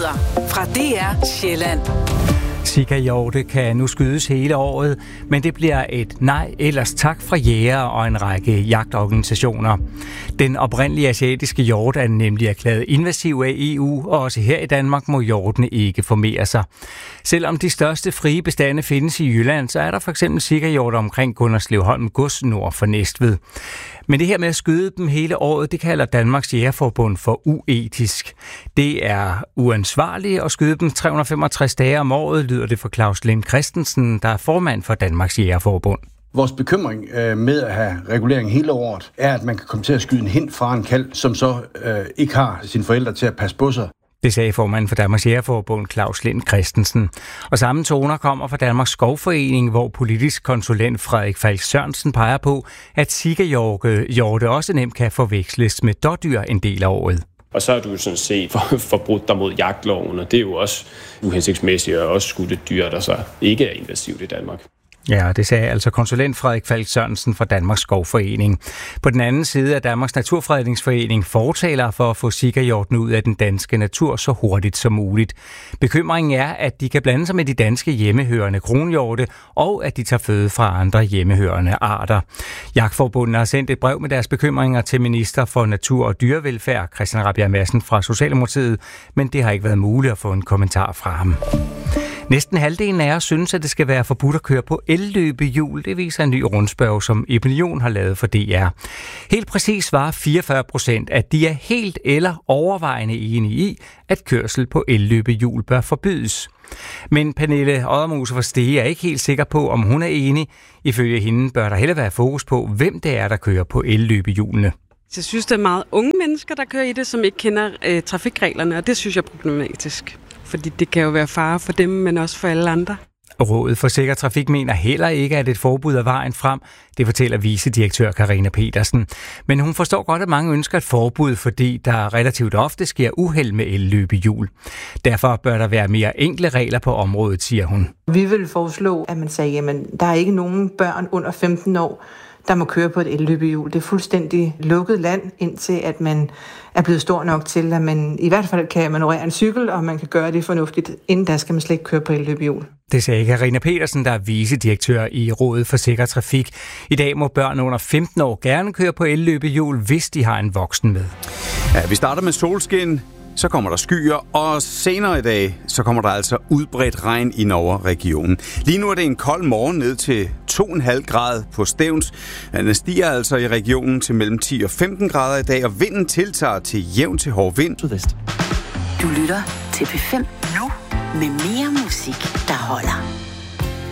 Nyheder fra DR Sjælland. Sikkerhjorte kan nu skydes hele året, men det bliver et nej ellers tak fra jægere og en række jagtorganisationer. Den oprindelige asiatiske hjort er nemlig erklæret invasiv af EU, og også her i Danmark må hjortene ikke formere sig. Selvom de største frie bestande findes i Jylland, så er der for eksempel sikkerhjorte omkring Gunderslevholm Gods nord for Næstved. Men det her med at skyde dem hele året, det kalder Danmarks Jægerforbund for uetisk. Det er uansvarligt at skyde dem 365 dage om året, lyder det for Claus Lind Christensen, der er formand for Danmarks Jægerforbund. Vores bekymring med at have regulering hele året, er, at man kan komme til at skyde en hind fra en kalv, som så ikke har sine forældre til at passe på sig. Det sagde formanden for Danmarks Jægerforbund, Claus Lind Christensen. Og samme toner kommer fra Danmarks Skovforening, hvor politisk konsulent Frederik Falk Sørensen peger på, at sikkerhjorte også nemt kan forveksles med dådyr en del af året. Og så har du sådan set forbrudt dig mod jagtloven, og det er jo også uhensigtsmæssigt at også skudt et dyr, der så ikke er invasivt i Danmark. Ja, det sagde altså konsulent Frederik Falk Sørensen fra Danmarks Skovforening. På den anden side er Danmarks Naturfredningsforening fortaler for at få sikkerhjorten ud af den danske natur så hurtigt som muligt. Bekymringen er, at de kan blande sig med de danske hjemmehørende kronhjorte, og at de tager føde fra andre hjemmehørende arter. Jagtforbundet har sendt et brev med deres bekymringer til minister for natur og dyrevelfærd, Christian Rabjerg Madsen fra Socialdemokratiet, men det har ikke været muligt at få en kommentar fra ham. Næsten halvdelen af os synes, at det skal være forbudt at køre på elløbehjul. Det viser en ny rundspørge, som Epinion har lavet for DR. Helt præcis svarer 44%, at de er helt eller overvejende enige i, at kørsel på elløbehjul bør forbydes. Men Pernille Oddermose fra Stege er ikke helt sikker på, om hun er enig. Ifølge hende bør der heller være fokus på, hvem det er, der kører på elløbehjulene. Jeg synes, det er meget unge mennesker, der kører i det, som ikke kender trafikreglerne, og det synes jeg er problematisk. Fordi det kan jo være fare for dem, men også for alle andre. Rådet for Sikker Trafik mener heller ikke, at et forbud er vejen frem. Det fortæller vicedirektør Karina Petersen. Men hun forstår godt, at mange ønsker et forbud, fordi der relativt ofte sker uheld med elløbehjul. Derfor bør der være mere enkle regler på området, siger hun. Vi vil foreslå, at man siger, jamen der er ikke nogen børn under 15 år, der må køre på et elløbehjul. Det er fuldstændig lukket land, indtil at man er blevet stor nok til, at man i hvert fald kan manøvrere en cykel, og man kan gøre det fornuftigt. Inden da skal man slet ikke køre på elløbehjul. Det sagde Karina Petersen, der er vicedirektør i Rådet for Sikker Trafik. I dag må børn under 15 år gerne køre på elløbehjul, hvis de har en voksen med. Ja, vi starter med solskin. Så kommer der skyer, og senere i dag, så kommer der altså udbredt regn i Norge-regionen. Lige nu er det en kold morgen ned til 2,5 grader på Stevns. Den stiger altså i regionen til mellem 10 og 15 grader i dag, og vinden tiltager til jævn til hård vind. Du lytter til P5 nu med mere musik, der holder.